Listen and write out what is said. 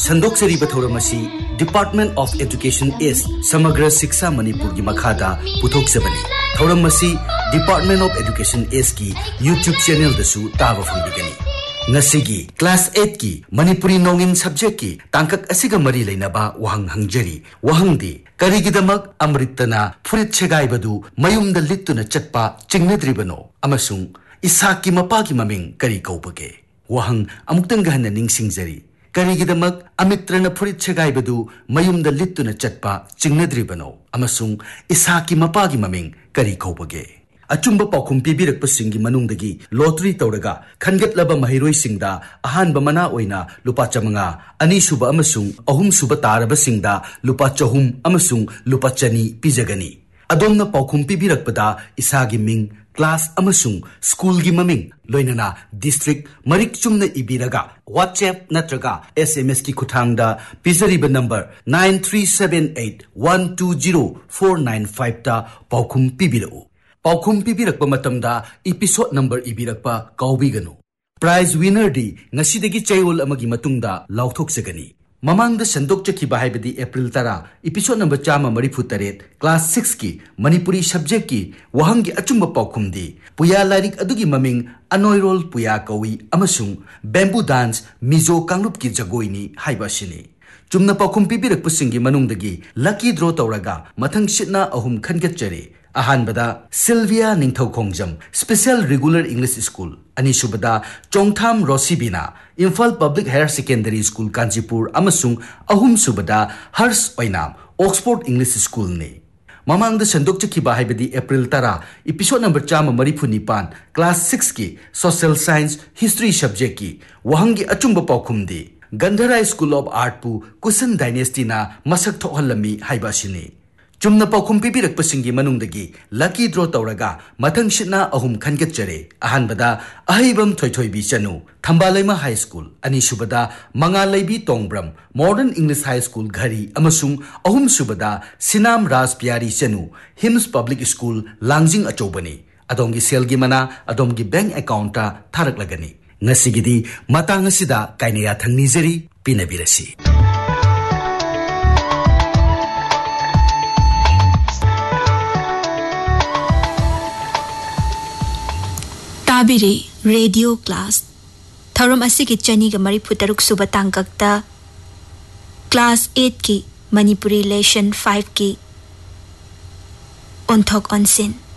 संदोक्सरी बथौरमसी department of education इस समग्र शिक्षा मणिपुर की मखादा पुथोक्सबनी थौरमसी डिपार्टमेंट ऑफ एजुकेशन इस की यूट्यूब चैनल दसु ताबा फंगबिगनी नसिगी क्लास 8 की मणिपुरी नोंगिन सब्जेक्ट की तांकक असिगा मरी लेनबा वहंग हंगजरी वहंगदी करिगिदमक अमृतना फुरित छेगाइबदु मयुमद लित्तुना चटपा चिंगनद्रिबनो अमसुंग इसाकी मपाकी ममिंग करी कौबगे वहंग अमुक्तंग हन्ना निंगसिंगजरी करिगिदमक अमित्रना फुरित छेगाइबदु मयुमद लित्तुना चटपा चिंगनद्रिबनो अमसुंग इसाकी मपाकी ममिंग करी कौबगे अचुंब पाखुम पीबीरकपसिंगी मनुंगदगी लॉटरी तौरगा खनगतलबा महिरोइसिंगदा अहानबा मना ओइना लुपा चमंगा अनीसुबा अमसुंग अहुमसुबा तारबसिंगदा लुपा चहुम अमसुंग लुपा चनी पिजगनी अदोमना पाखुम पीबीरकपदा इसागी मिंग क्लास अमसुंग स्कूल की ममिंग लोइनना district Marik Chumna इबीरगा WhatsApp नत्रगा SMS की खुथांगदा पिजरीबा नंबर 9378120495 ता पाखुम पीबीरउ पाखुम पीबीरकपा मतमदा एपिसोड नंबर इबीरकपा काउबीगनु प्राइज विनर दी ngasiदगी चैओल अमगी मतुंगदा लाउथोक्सगनी ममांगदा संदोक्चखिबा हाइबदी अप्रैल 10 एपिसोड नंबर 438 क्लास 6 की मणिपुरी सब्जेक्ट की वहंगी अचुंब पाखुमदी पुया लारिक अदुगी ममिंग अनोइरोल पुया कौई अमसुंग बेम्बू डांस मिजो कांगलुप की जगोइनी हाइबासिनी Chumna पाखुम पीबीरकपसिंगी मनुंगदगी lucky draw तौरगा मथंग सिटना अहुम खनगतचरे अहानबदा Sylvia निंगथौखोंगजम special regular English school अनीसुबदा चोंगथाम रोसीबिना Imphal public higher secondary school Kanchipur अमसुंग अहुमसुबदा हर्ष ओइनाम ऑक्सफोर्ड इंग्लिश स्कूल ने ममांगदा संदोक्चखिबा हाइबदी अप्रैल 10 episode number 439 class 6 की social science history subject की वहंगी अचुंब पाखुमदी गंधरा school of art Pu cushion डायनेस्टीना मसक थोहलमी हाइबासिनी Chumna पाखुम पीबीरकपसिंगी मनुंगदगी lucky draw तौरगा मथंग सिटना अहुम खनगतचरे अहानबदा अहैबम थोइथोइबी चनु थंबालैमा high school अनीसुबदा मंगालैबी तोंगब्रम modern English high school घरी अमसुंग अहुमसुबदा सिनाम राज प्यारी चनु hymns public school लांगजिंग अचौबनी अदोंगी सेलगी मना अदोंगी bank account थारकलगनी ngasiगidi matang asida kainaya thangnijari pinabirasi ताबिरी radio class थरम असि की चनी के मरी फुतरुक सुबह तांककता क्लास 8 की मणिपुरी लेसन 5 की ओंथोक ओनसिन